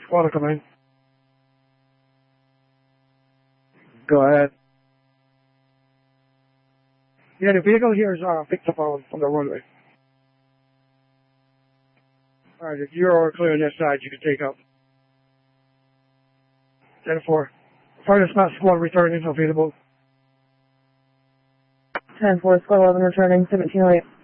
Squad come in. Go ahead. Yeah, the vehicle here is picked up on the runway. Alright, if you're clear on that side, you can take up. 10-4. Further squad returning, available. 10-4, squad 11 returning, 1708.